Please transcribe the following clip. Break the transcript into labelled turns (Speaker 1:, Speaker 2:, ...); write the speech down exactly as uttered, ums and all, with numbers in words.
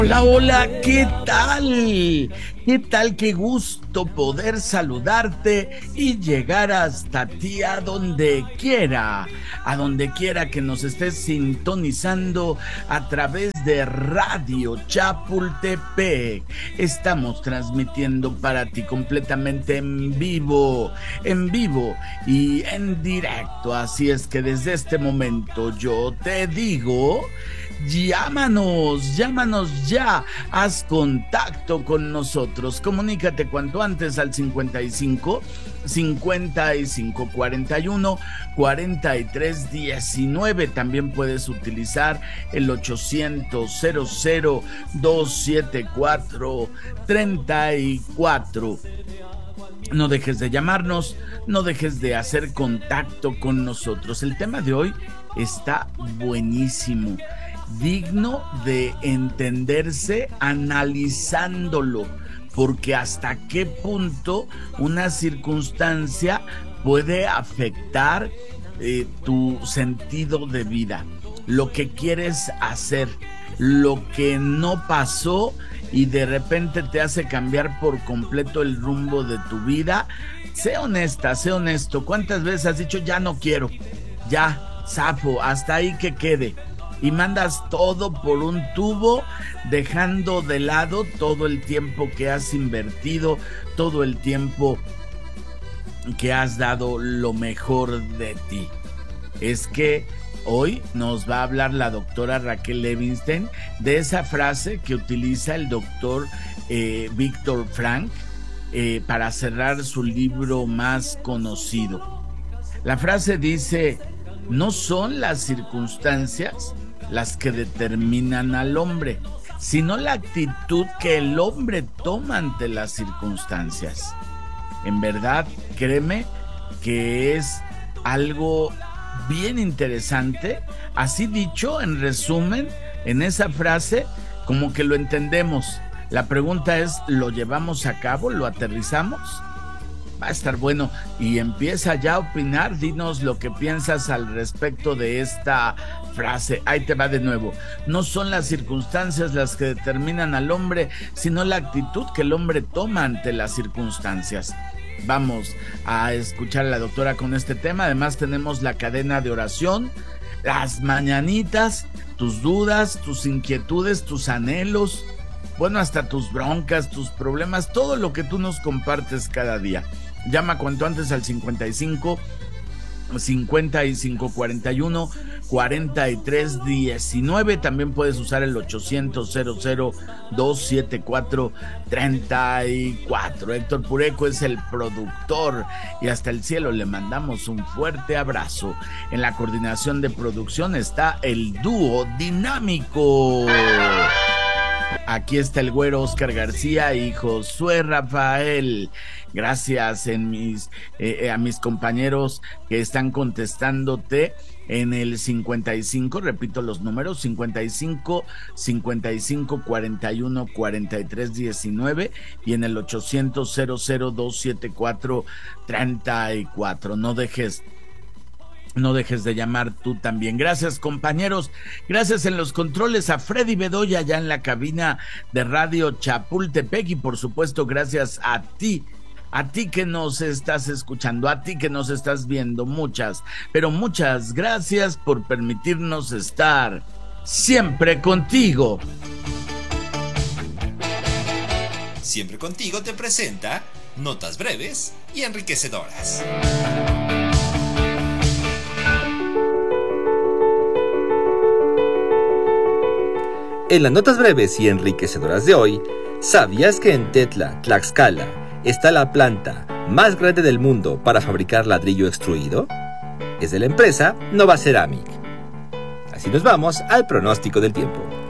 Speaker 1: Hola, hola, ¿qué tal? ¿Qué tal? Qué gusto poder saludarte y llegar hasta ti a donde quiera, a donde quiera que nos estés sintonizando a través de Radio Chapultepec. Estamos transmitiendo para ti completamente en vivo, en vivo y en directo. Así es que desde este momento yo te digo... Llámanos, llámanos ya, haz contacto con nosotros, comunícate cuanto antes al cincuenta y cinco, cincuenta y cinco, cuarenta y uno, cuarenta y tres, diecinueve. También puedes utilizar el ochocientos, cero cero, doscientos setenta y cuatro, treinta y cuatro. No dejes de llamarnos, no dejes de hacer contacto con nosotros. El tema de hoy está buenísimo, digno de entenderse analizándolo, porque hasta qué punto una circunstancia puede afectar eh, tu sentido de vida, lo que quieres hacer, lo que no pasó y de repente te hace cambiar por completo el rumbo de tu vida. Sé honesta, sé honesto. ¿Cuántas veces has dicho ya no quiero? Ya, zafo, hasta ahí que quede. Y mandas todo por un tubo, dejando de lado todo el tiempo que has invertido, todo el tiempo que has dado lo mejor de ti. Es que hoy nos va a hablar la doctora Raquel Levinstein de esa frase que utiliza el doctor eh, Víctor Frank eh, para cerrar su libro más conocido. La frase dice: no son las circunstancias las que determinan al hombre, sino la actitud que el hombre toma ante las circunstancias. En verdad, créeme que es algo bien interesante. Así dicho, en resumen, en esa frase, como que lo entendemos. La pregunta es, ¿lo llevamos a cabo? ¿Lo aterrizamos? Va a estar bueno. Y empieza ya a opinar. Dinos lo que piensas al respecto de esta frase. Ahí te va de nuevo. No son las circunstancias las que determinan al hombre, sino la actitud que el hombre toma ante las circunstancias. Vamos a escuchar a la doctora con este tema. Además tenemos la cadena de oración, las mañanitas, tus dudas, tus inquietudes, tus anhelos, bueno, hasta tus broncas, tus problemas, todo lo que tú nos compartes cada día. Llama cuanto antes al cincuenta y cinco, cincuenta y cinco, cuarenta y uno, cuarenta y tres, diecinueve. También puedes usar el ochocientos, cero cero, doscientos setenta y cuatro, treinta y cuatro. Héctor Pureco es el productor y hasta el cielo le mandamos un fuerte abrazo. En la coordinación de producción está el dúo dinámico. Aquí está el güero Oscar García y Josué Rafael. Gracias en mis, eh, a mis compañeros que están contestándote en el cincuenta y cinco, repito los números, cincuenta y cinco, cincuenta y cinco, cuarenta y uno, cuarenta y tres, diecinueve y en el ochocientos, cero cero, doscientos setenta y cuatro, treinta y cuatro. No dejes No dejes de llamar tú también. Gracias, compañeros. Gracias en los controles a Freddy Bedoya allá en la cabina de Radio Chapultepec y por supuesto gracias a ti, a ti que nos estás escuchando, a ti que nos estás viendo. Muchas, pero muchas gracias por permitirnos estar siempre contigo.
Speaker 2: Siempre contigo te presenta notas breves y enriquecedoras.
Speaker 3: En las notas breves y enriquecedoras de hoy, ¿sabías que en Tetla, Tlaxcala, está la planta más grande del mundo para fabricar ladrillo extruido? Es de la empresa Nova Ceramic. Así nos vamos al pronóstico del tiempo.